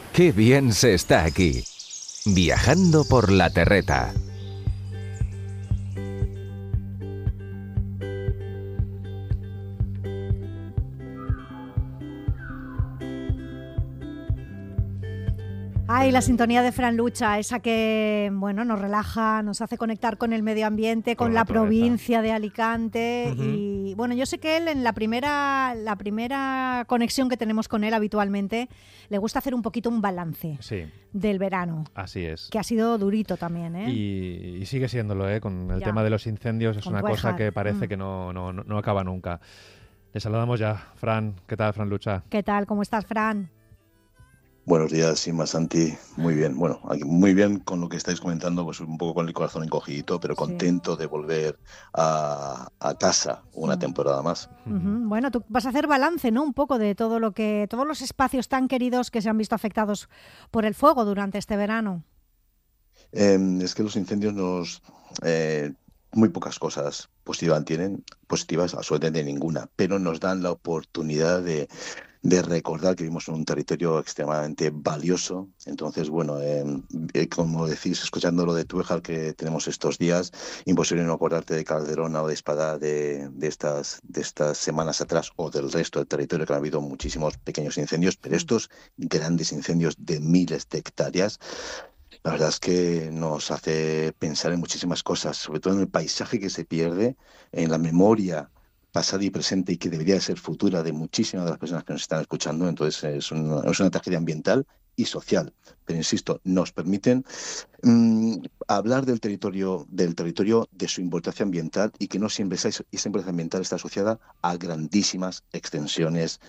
Qué bien se está aquí, viajando por la terreta. Ay, la sintonía de Fran Lucha, esa que, bueno, nos relaja, nos hace conectar con el medio ambiente, con la provincia de Alicante. Y bueno, yo sé que él en la primera conexión que tenemos con él habitualmente, le gusta hacer un poquito un balance del verano. Así es. Que ha sido durito también, ¿eh? Y sigue siéndolo, ¿eh? Con el tema de los incendios es una cosa que parece que no acaba nunca. Le saludamos ya. Fran, ¿qué tal, Fran Lucha? ¿Qué tal? ¿Cómo estás, Fran? Buenos días, Inma, Santi. Muy bien. Bueno, muy bien con lo que estáis comentando, pues un poco con el corazón encogidito, pero contento de volver a casa una temporada más. Bueno, tú vas a hacer balance, ¿no? Un poco de todos los espacios tan queridos que se han visto afectados por el fuego durante este verano. Es que los incendios muy pocas cosas positivas, absolutamente ninguna, pero nos dan la oportunidad de recordar que vivimos en un territorio extremadamente valioso. Entonces, bueno, como decís, escuchando lo de Tújar que tenemos estos días, imposible no acordarte de Calderona o de Espadá de estas semanas atrás, o del resto del territorio, que han habido muchísimos pequeños incendios, pero estos grandes incendios de miles de hectáreas, la verdad es que nos hace pensar en muchísimas cosas, sobre todo en el paisaje que se pierde, en la memoria pasada y presente y que debería ser futura de muchísimas de las personas que nos están escuchando. Entonces es una tragedia ambiental y social. Pero insisto, nos permiten hablar del territorio, de su importancia ambiental, y que no siempre esa importancia ambiental está asociada a grandísimas extensiones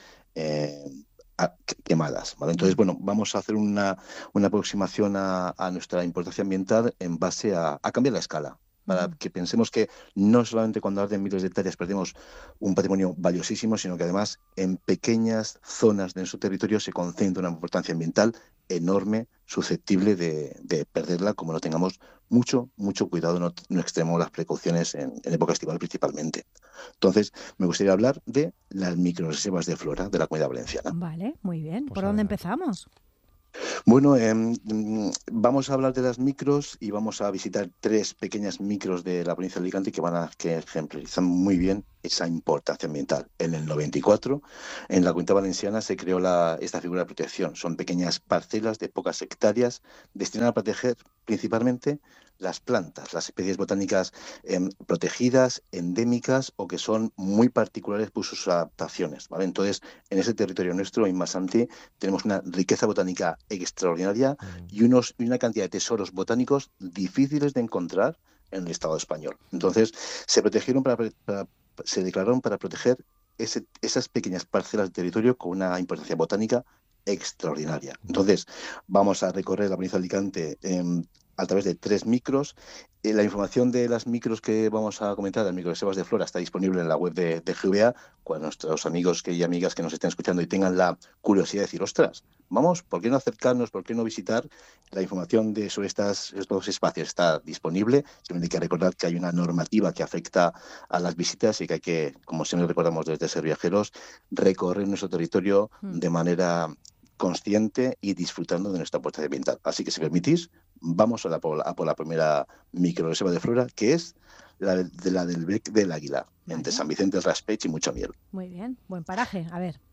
quemadas, ¿vale? Entonces, bueno, vamos a hacer una aproximación a nuestra importancia ambiental en base a cambiar la escala, para que pensemos que no solamente cuando arden miles de hectáreas perdemos un patrimonio valiosísimo, sino que además en pequeñas zonas de nuestro territorio se concentra una importancia ambiental enorme, susceptible de perderla, como no tengamos mucho cuidado, no extrememos las precauciones en época estival principalmente. Entonces, me gustaría hablar de las microrreservas de flora de la Comunidad Valenciana. Vale, muy bien. ¿Por dónde empezamos? Bueno, vamos a hablar de las micros y vamos a visitar 3 pequeñas micros de la provincia de Alicante que ejemplarizan muy bien esa importancia ambiental. En el 94, en la Comunidad Valenciana se creó esta figura de protección. Son pequeñas parcelas de pocas hectáreas destinadas a proteger principalmente las plantas, las especies botánicas protegidas, endémicas o que son muy particulares por sus adaptaciones, ¿vale? Entonces, en ese territorio nuestro, en Masanti, tenemos una riqueza botánica extraordinaria y una cantidad de tesoros botánicos difíciles de encontrar en el Estado español. Entonces, se declararon para proteger esas pequeñas parcelas de territorio con una importancia botánica extraordinaria. Entonces, vamos a recorrer la provincia de Alicante a través de 3 micros. La información de las micros que vamos a comentar, de las microreservas de flora, está disponible en la web de GVA. Cuando nuestros amigos y amigas que nos estén escuchando y tengan la curiosidad de decir, ostras, vamos, ¿por qué no acercarnos? ¿Por qué no visitar? La información sobre estos espacios está disponible. Simplemente hay que recordar que hay una normativa que afecta a las visitas y que hay que, como siempre recordamos desde Ser Viajeros, recorrer nuestro territorio de manera consciente y disfrutando de nuestra apuesta ambiental. Así que, si permitís, vamos a por la primera microreserva de flora, que es la del Bec del Águila, entre San Vicente del Raspeig y Mucha Miel. Muy bien, buen paraje. A ver.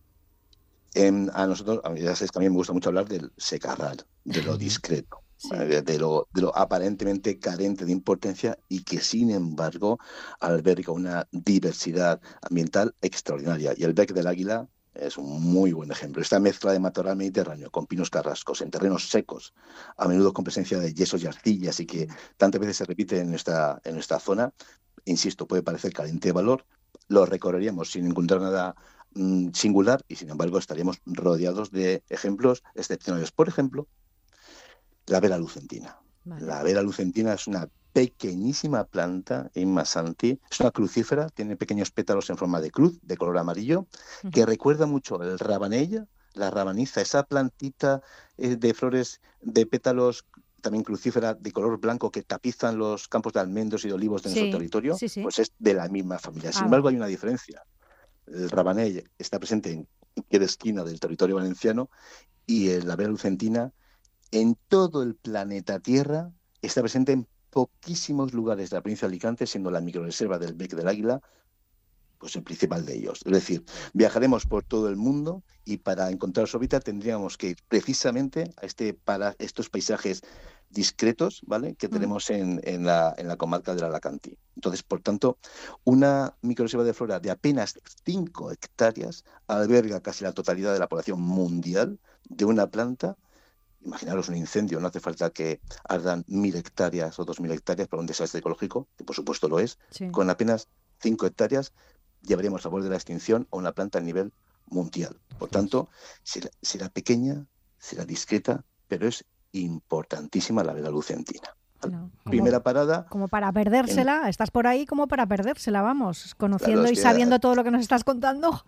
A mí ya sabéis que a mí me gusta mucho hablar del secarral, de lo discreto, Sí. de lo aparentemente carente de importancia y que, sin embargo, alberga una diversidad ambiental extraordinaria. Y el Bec del Águila es un muy buen ejemplo. Esta mezcla de matorral mediterráneo con pinos carrascos en terrenos secos, a menudo con presencia de yesos y arcillas, y que tantas veces se repite en nuestra zona, insisto, puede parecer carente de valor. Lo recorreríamos sin encontrar nada singular y, sin embargo, estaríamos rodeados de ejemplos excepcionales. Por ejemplo, la Vera lucentina. Vale. La Vera lucentina es una pequeñísima planta en Masanti, es una crucífera, tiene pequeños pétalos en forma de cruz, de color amarillo, que recuerda mucho el rabanella, la rabaniza, esa plantita de flores de pétalos también crucífera de color blanco que tapizan los campos de almendros y de olivos de nuestro territorio, sí. Pues es de la misma familia. Sin embargo, hay una diferencia. El rabanell está presente en cualquier esquina del territorio valenciano Y la vela lucentina en todo el planeta Tierra está presente en poquísimos lugares de la provincia de Alicante, siendo la microrreserva del Bec del Águila pues el principal de ellos. Es decir, viajaremos por todo el mundo y para encontrar su hábitat tendríamos que ir precisamente para estos paisajes discretos, ¿vale?, que tenemos en la comarca del Alacantí. Entonces, por tanto, una microrreserva de flora de apenas 5 hectáreas alberga casi la totalidad de la población mundial de una planta. Imaginaros un incendio, no hace falta que ardan 1.000 hectáreas o 2.000 hectáreas para un desastre ecológico, que por supuesto lo es. Sí. Con apenas 5 hectáreas llevaríamos al borde de la extinción a una planta a nivel mundial. Por tanto, será pequeña, será discreta, pero es importantísima la vela lucentina. No, primera parada. Como para perdérsela, estás por ahí como para perdérsela, vamos, conociendo Claro, y sabiendo todo lo que nos estás contando.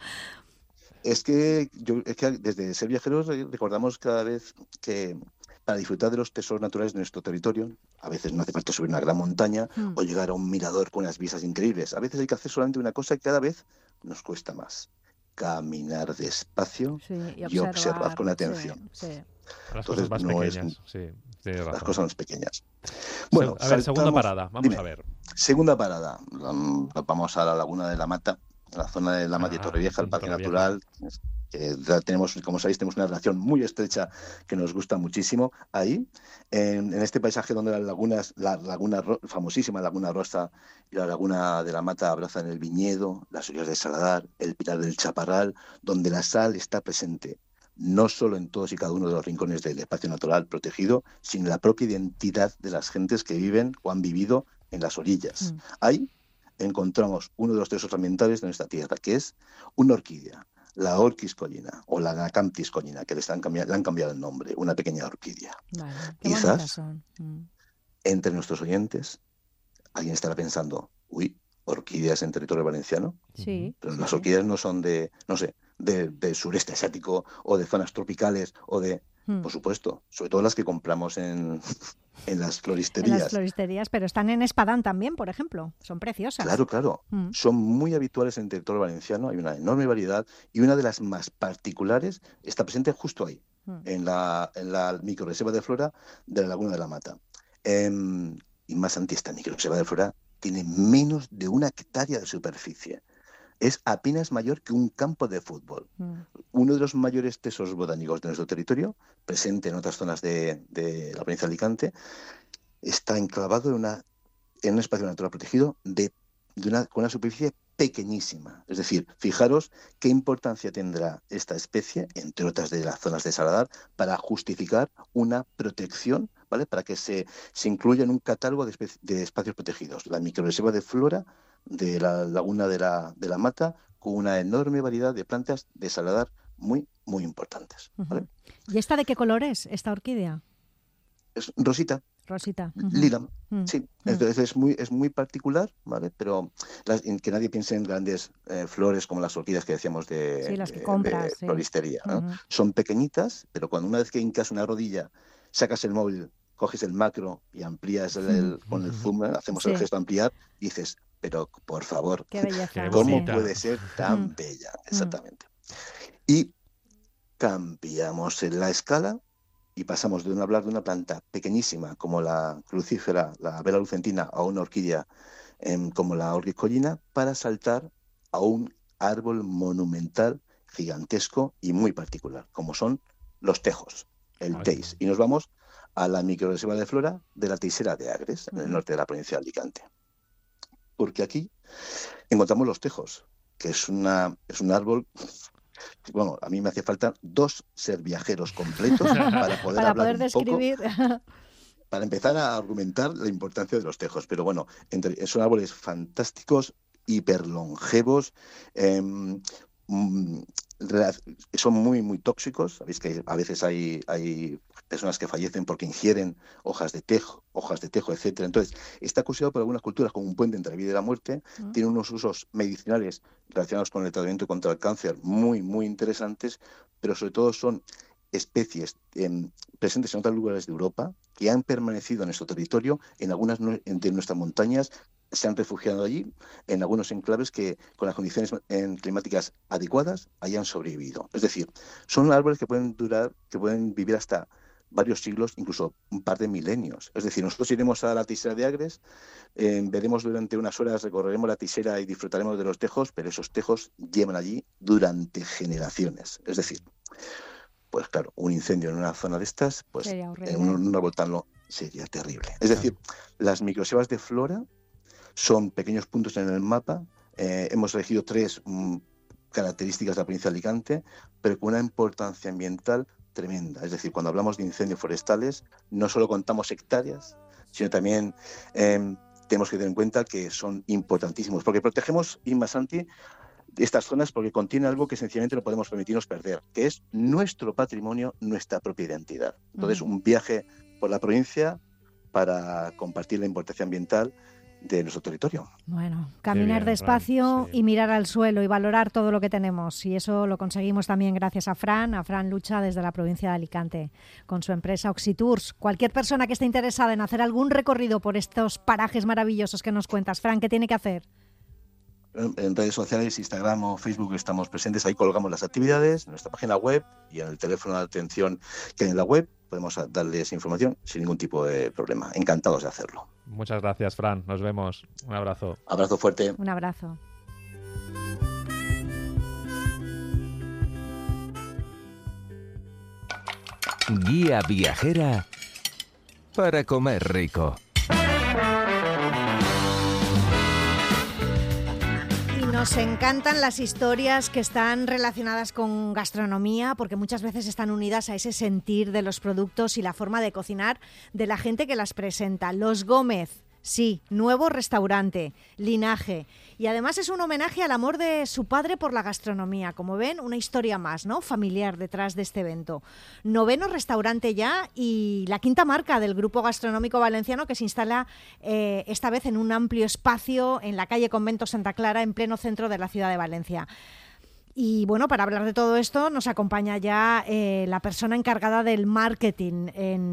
Es que desde Ser Viajeros recordamos cada vez que para disfrutar de los tesoros naturales de nuestro territorio, a veces no hace falta subir una gran montaña o llegar a un mirador con unas vistas increíbles. A veces hay que hacer solamente una cosa y cada vez nos cuesta más: caminar despacio y observar con atención. Las Entonces, cosas más pequeñas, las cosas más pequeñas. Bueno, a ver, segunda parada, vamos a ver. Segunda parada, vamos a la Laguna de la Mata, la zona de Lama de Torrevieja, el Parque Natural. Que tenemos, como sabéis, tenemos una relación muy estrecha que nos gusta muchísimo. Ahí, en este paisaje donde las lagunas, famosísima Laguna Rosa y la Laguna de la Mata abrazan el viñedo, las orillas de Saladar, el Pilar del Chaparral, donde la sal está presente no solo en todos y cada uno de los rincones del espacio natural protegido, sino en la propia identidad de las gentes que viven o han vivido en las orillas. Ahí encontramos uno de los tesoros ambientales de nuestra tierra, que es una orquídea, la Orquis collina o la Anacanthis collina, que le han cambiado el nombre, una pequeña orquídea. Vale, quizás entre nuestros oyentes alguien estará pensando, orquídeas en territorio valenciano. Sí. Pero las orquídeas no son del sureste asiático o de zonas tropicales o de, por supuesto, sobre todo las que compramos en las floristerías. En las floristerías, pero están en Espadán también, por ejemplo. Son preciosas. Claro. Son muy habituales en el territorio valenciano. Hay una enorme variedad y una de las más particulares está presente justo ahí, en la microrreserva de flora de la Laguna de la Mata. Y más antes, esta microrreserva de flora tiene menos de 1 hectárea de superficie. Es apenas mayor que un campo de fútbol. Uno de los mayores tesoros botánicos de nuestro territorio, presente en otras zonas de la provincia de Alicante, está enclavado en un espacio natural protegido con una superficie pequeñísima. Es decir, fijaros qué importancia tendrá esta especie, entre otras de las zonas de Saladar, para justificar una protección, ¿vale?, para que se incluya en un catálogo de espacios protegidos. La microrreserva de flora de la Laguna de la Mata, con una enorme variedad de plantas de Saladar muy, muy importantes. ¿Vale? ¿Y esta de qué color es, esta orquídea? Es rosita. Lila, sí. Es muy particular, ¿vale? Pero que nadie piense en grandes flores como las orquídeas que decíamos las que compras, de floristería, ¿no? Son pequeñitas, pero cuando una vez que hincas una rodilla, sacas el móvil, coges el macro y amplías con el zoom, hacemos el gesto de ampliar, y dices, pero por favor, qué belleza, ¿cómo puede ser tan bella? Exactamente. Y cambiamos en la escala y pasamos de hablar de una planta pequeñísima como la crucífera, la vela lucentina, a una orquídea como la Orquis collina, para saltar a un árbol monumental, gigantesco y muy particular, como son los tejos, el teis. Y nos vamos a la microrreserva de flora de la Teixera de Agres, en el norte de la provincia de Alicante. Porque aquí encontramos los tejos, que es un árbol. Bueno, a mí me hace falta 2 ser viajeros completos para poder describir. Para empezar a argumentar la importancia de los tejos. Pero bueno, son árboles fantásticos, hiperlongevos, son muy, muy tóxicos. Sabéis que a veces hay personas que fallecen porque ingieren hojas de tejo, etcétera. Entonces, está considerado por algunas culturas como un puente entre la vida y la muerte. Tiene unos usos medicinales relacionados con el tratamiento contra el cáncer muy, muy interesantes, pero sobre todo son especies presentes en otros lugares de Europa que han permanecido en nuestro territorio, en algunas de nuestras montañas, se han refugiado allí, en algunos enclaves que con las condiciones climáticas adecuadas hayan sobrevivido. Es decir, son árboles que pueden vivir hasta varios siglos, incluso un par de milenios. Es decir, nosotros iremos a la Tisera de Agres, veremos durante unas horas, recorreremos la Tisera y disfrutaremos de los tejos, pero esos tejos llevan allí durante generaciones. Es decir, pues claro, un incendio en una zona de estas, pues en un árbol tan sería terrible. Es decir, las microselvas de flora son pequeños puntos en el mapa. Hemos elegido 3 características de la provincia de Alicante, pero con una importancia ambiental tremenda. Es decir, cuando hablamos de incendios forestales, no solo contamos hectáreas, sino también tenemos que tener en cuenta que son importantísimos, porque protegemos, Inma, Santi, estas zonas porque contienen algo que sencillamente no podemos permitirnos perder, que es nuestro patrimonio, nuestra propia identidad. Entonces, un viaje por la provincia para compartir la importancia ambiental de nuestro territorio. Bueno, caminar despacio y mirar al suelo y valorar todo lo que tenemos. Y eso lo conseguimos también gracias a Fran Lucha desde la provincia de Alicante, con su empresa Oxitours. Cualquier persona que esté interesada en hacer algún recorrido por estos parajes maravillosos que nos cuentas, Fran, ¿qué tiene que hacer? En redes sociales, Instagram o Facebook estamos presentes, ahí colgamos las actividades, en nuestra página web y en el teléfono de atención que hay en la web podemos darles información sin ningún tipo de problema. Encantados de hacerlo. Muchas gracias, Fran. Nos vemos. Un abrazo. Abrazo fuerte. Un abrazo. Guía viajera para comer rico. Nos encantan las historias que están relacionadas con gastronomía porque muchas veces están unidas a ese sentir de los productos y la forma de cocinar de la gente que las presenta. Los Gómez, sí, nuevo restaurante, Linaje. Y además es un homenaje al amor de su padre por la gastronomía. Como ven, una historia más, ¿no?, familiar detrás de este evento. 9º restaurante ya y la 5ª marca del grupo gastronómico valenciano que se instala esta vez en un amplio espacio en la calle Convento Santa Clara, en pleno centro de la ciudad de Valencia. Y bueno, para hablar de todo esto nos acompaña ya la persona encargada del marketing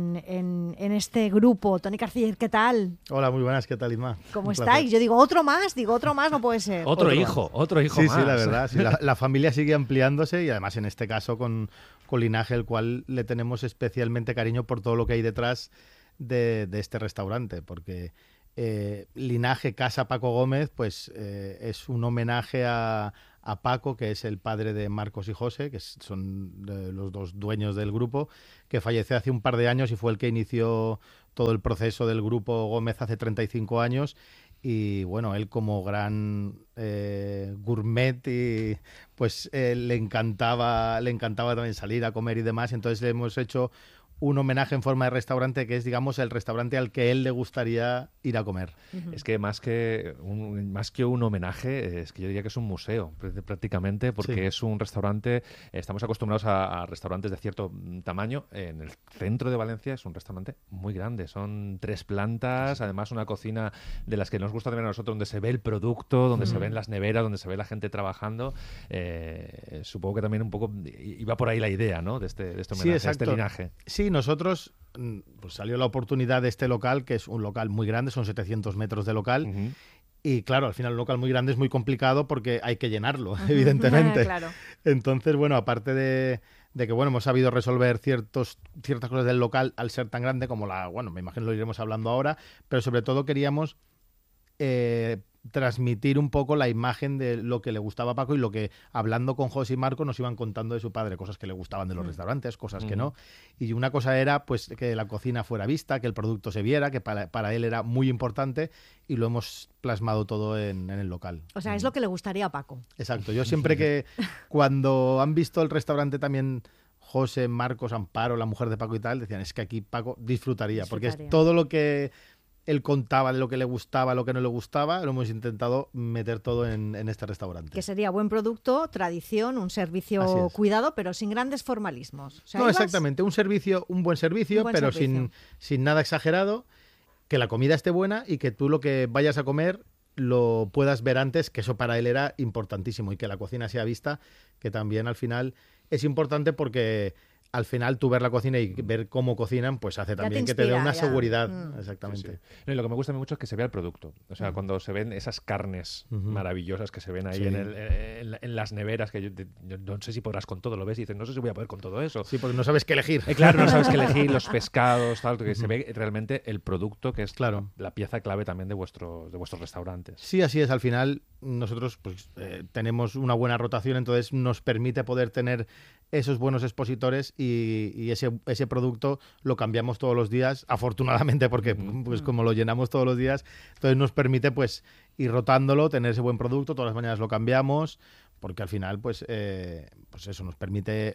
en este grupo. Toni Carciller, ¿qué tal? Hola, muy buenas, ¿qué tal, Inma? ¿Cómo estáis? Yo digo otro más, no puede ser. Otro hijo sí, más. Sí, la verdad. Sí, la familia sigue ampliándose y además en este caso con Linaje, el cual le tenemos especialmente cariño por todo lo que hay detrás de este restaurante, porque Linaje Casa Paco Gómez pues es un homenaje a Paco, que es el padre de Marcos y José, que son los 2 dueños del grupo, que falleció hace un par de años y fue el que inició todo el proceso del grupo Gómez hace 35 años. Y bueno, él como gran gourmet y pues le encantaba también salir a comer y demás, entonces le hemos hecho un homenaje en forma de restaurante que es, digamos, el restaurante al que él le gustaría ir a comer. Es que más que un homenaje, es que yo diría que es un museo prácticamente, porque sí, es un restaurante, estamos acostumbrados a restaurantes de cierto tamaño. En el centro de Valencia es un restaurante muy grande, son 3 plantas, además una cocina de las que nos gusta también a nosotros, donde se ve el producto, donde se ven las neveras, donde se ve la gente trabajando. Supongo que también un poco iba por ahí la idea, ¿no?, de este homenaje, sí, de este Linaje. Sí, nosotros pues salió la oportunidad de este local, que es un local muy grande, son 700 metros de local, y claro, al final un local muy grande es muy complicado porque hay que llenarlo, evidentemente. Claro. Entonces, bueno, aparte de que bueno, hemos sabido resolver ciertas cosas del local al ser tan grande como me imagino lo iremos hablando ahora, pero sobre todo queríamos transmitir un poco la imagen de lo que le gustaba a Paco y lo que, hablando con José y Marco, nos iban contando de su padre, cosas que le gustaban de los restaurantes, cosas que no. Y una cosa era pues que la cocina fuera vista, que el producto se viera, que para él era muy importante, y lo hemos plasmado todo en el local. O sea, es lo que le gustaría a Paco. Exacto. Yo siempre que cuando han visto el restaurante también José, Marcos, Amparo, la mujer de Paco y tal, decían, es que aquí Paco disfrutaría. Porque es todo lo que él contaba de lo que le gustaba, lo que no le gustaba, lo hemos intentado meter todo en este restaurante. Que sería buen producto, tradición, un servicio cuidado, pero sin grandes formalismos. O sea, no, exactamente, un buen servicio, pero sin nada exagerado, que la comida esté buena y que tú lo que vayas a comer lo puedas ver antes, que eso para él era importantísimo, y que la cocina sea vista, que también al final es importante porque al final tú ver la cocina y ver cómo cocinan, pues hace también que te dé una seguridad. Exactamente. Sí. No, y lo que me gusta mucho es que se vea el producto. O sea, cuando se ven esas carnes maravillosas que se ven ahí en las neveras, que yo no sé si podrás con todo, lo ves y dices, no sé si voy a poder con todo eso. Sí, porque no sabes qué elegir. Claro, no sabes qué elegir, los pescados, tal, que se ve realmente el producto, que es la pieza clave también de vuestros restaurantes. Sí, así es. Al final nosotros pues tenemos una buena rotación, entonces nos permite poder tener esos buenos expositores y ese producto lo cambiamos todos los días, afortunadamente, porque pues como lo llenamos todos los días, entonces nos permite pues ir rotándolo, tener ese buen producto, todas las mañanas lo cambiamos, porque al final pues eso nos permite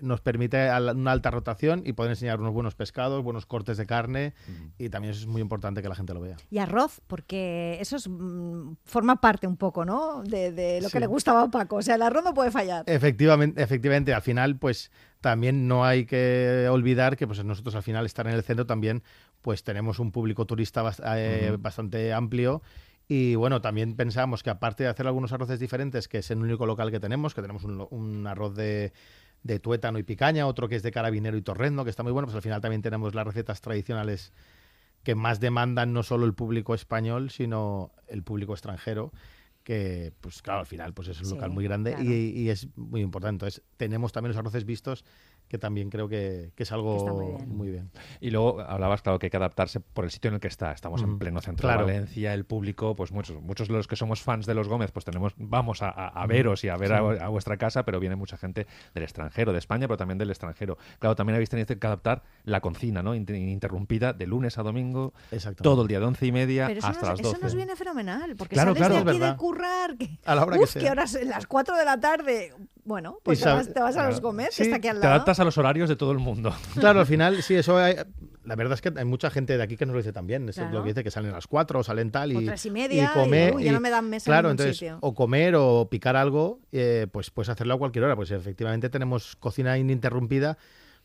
una alta rotación y poder enseñar unos buenos pescados, buenos cortes de carne, y también eso es muy importante que la gente lo vea. Y arroz, porque eso forma parte un poco, ¿no?, de lo que le gustaba a Paco. O sea, el arroz no puede fallar. Efectivamente, al final pues también no hay que olvidar que pues nosotros al final estar en el centro también pues tenemos un público turista bastante amplio. Y bueno, también pensamos que aparte de hacer algunos arroces diferentes, que es el único local que tenemos un arroz de tuétano y picaña, otro que es de carabinero y torrendo, que está muy bueno, pues al final también tenemos las recetas tradicionales que más demandan no solo el público español, sino el público extranjero, que pues claro, al final pues es un local muy grande, claro. y es muy importante. Entonces tenemos también los arroces vistos, que también creo que es algo muy bien. Y luego hablabas, claro, que hay que adaptarse por el sitio en el que está. Estamos en pleno centro de Valencia, el público, pues muchos de los que somos fans de los Gómez, pues vamos a veros y a ver a vuestra casa, pero viene mucha gente del extranjero, de España, pero también del extranjero. Claro, también habéis tenido que adaptar la cocina, ¿no?, ininterrumpida, de lunes a domingo, todo el día, de 11:30 hasta las 12. Eso nos viene fenomenal, porque claro, sales de aquí de currar, a la hora que sea. que horas, las 4 de la tarde, bueno, pues te vas a los Gómez, que está aquí al lado. Te adaptas a los horarios de todo el mundo. Claro, al final, sí, la verdad es que hay mucha gente de aquí que nos lo dice también. Eso es lo que dice, que salen a las 4 o salen tal. O 3:30, y comer. Ya no me dan mesa en ningún sitio. O comer o picar algo, pues puedes hacerlo a cualquier hora. Pues efectivamente tenemos cocina ininterrumpida.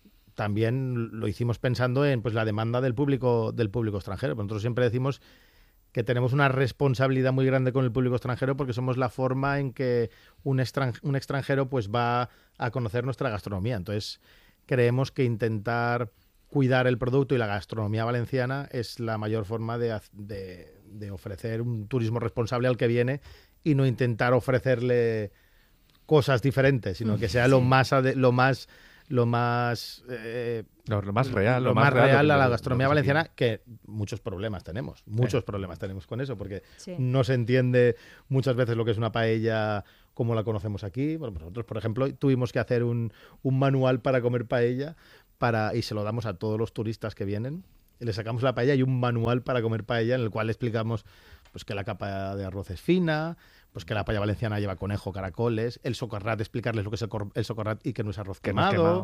También lo hicimos pensando en pues la demanda del público extranjero. Pues nosotros siempre decimos que tenemos una responsabilidad muy grande con el público extranjero, porque somos la forma en que un extranjero pues va a conocer nuestra gastronomía. Entonces creemos que intentar cuidar el producto y la gastronomía valenciana es la mayor forma de ofrecer un turismo responsable al que viene, y no intentar ofrecerle cosas diferentes, sino que sea lo más real a la gastronomía valenciana, que muchos problemas tenemos con eso, porque no se entiende muchas veces lo que es una paella como la conocemos aquí. Bueno, nosotros, por ejemplo, tuvimos que hacer un manual para comer paella y se lo damos a todos los turistas que vienen. Y le sacamos la paella y un manual para comer paella, en el cual explicamos pues que la capa de arroz es fina, pues que la paella valenciana lleva conejo, caracoles, el socarrat, explicarles lo que es el socarrat y que no es arroz quemado.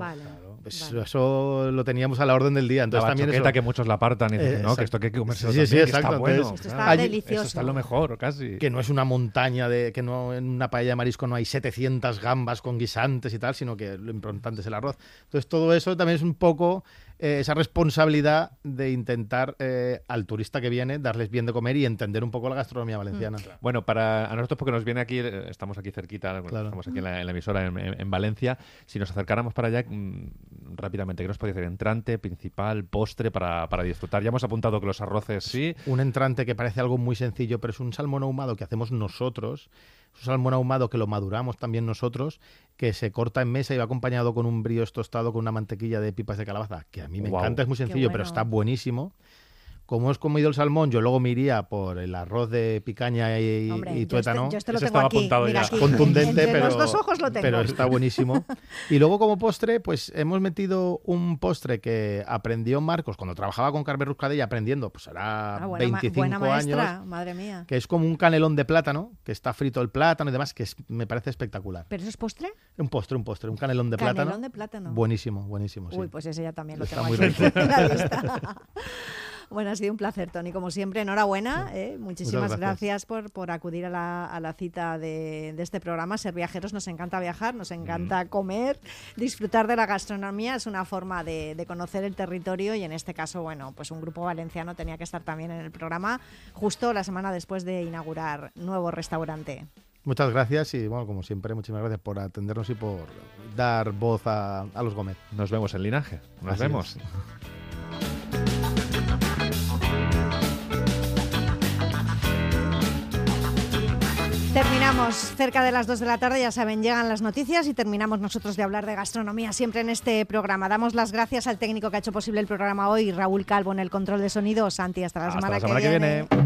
Eso lo teníamos a la orden del día. Entonces, la bachoqueta, que muchos la apartan y dicen, no, que esto que hay que comerse también, que está bueno. Esto está delicioso. Eso está lo mejor, casi. Que no es una montaña, que no, en una paella de marisco no hay 700 gambas con guisantes y tal, sino que lo importante es el arroz. Entonces todo eso también es un poco esa responsabilidad de intentar al turista que viene darles bien de comer y entender un poco la gastronomía valenciana. Bueno, a nosotros, porque nos viene aquí, estamos aquí cerquita, estamos aquí en la emisora en Valencia, si nos acercáramos para allá rápidamente, ¿qué nos podría hacer? Entrante, principal, postre para disfrutar. Ya hemos apuntado que los arroces sí. Un entrante que parece algo muy sencillo, pero es un salmón ahumado que hacemos nosotros. Es un salmón ahumado que lo maduramos también nosotros, que se corta en mesa y va acompañado con un brioche tostado con una mantequilla de pipas de calabaza, que a mí me encanta, es muy sencillo, pero está buenísimo. Como has comido el salmón, yo luego me iría por el arroz de picaña y tuétano. Yo lo tengo aquí, mira, aquí. Contundente, los dos ojos lo tengo. Pero está buenísimo. Y luego, como postre, pues hemos metido un postre que aprendió Marcos cuando trabajaba con Carmen Ruscadella, aprendiendo, pues hará 25 buena maestra, años. Madre mía. Que es como un canelón de plátano, que está frito el plátano y demás, que me parece espectacular. ¿Pero eso es postre? Un postre, un canelón de plátano. Canelón de plátano. Buenísimo, sí. Uy, pues ese ya también lo tengo muy aquí en la lista. Bueno, ha sido un placer, Toni, como siempre. Enhorabuena. Muchísimas gracias por acudir a la cita de este programa. Ser viajeros, nos encanta viajar, nos encanta comer, disfrutar de la gastronomía. Es una forma de conocer el territorio, y en este caso, bueno, pues un grupo valenciano tenía que estar también en el programa justo la semana después de inaugurar nuevo restaurante. Muchas gracias y, bueno, como siempre, muchísimas gracias por atendernos y por dar voz a los Gómez. Nos vemos en Linaje. Nos vemos. Terminamos cerca de las 2 de la tarde, ya saben, llegan las noticias y terminamos nosotros de hablar de gastronomía siempre en este programa. Damos las gracias al técnico que ha hecho posible el programa hoy, Raúl Calvo en el control de sonido. Santi, hasta la semana que viene.